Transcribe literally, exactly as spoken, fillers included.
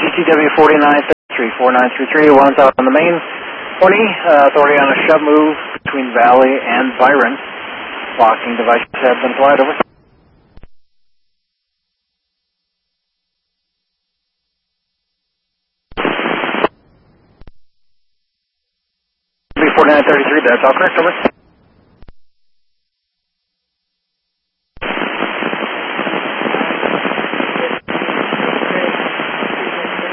G T W forty-nine thirty-three, forty-nine thirty-three, one's out on the main. twenty, uh, authority on a shove move between Valley and Byron. Blocking devices have been applied, over. forty-nine thirty-three, that's all correct, over.